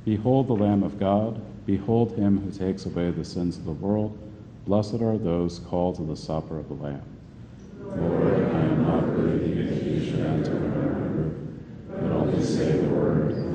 Behold the Lamb of God. Behold him who takes away the sins of the world. Blessed are those called to the supper of the Lamb. Lord,